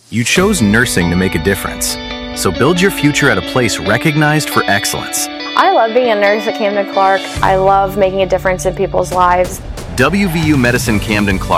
You chose nursing to make a difference. So build your future at a place recognized for excellence. I love being a nurse at Camden Clark. I love making a difference in people's lives. WVU Medicine Camden Clark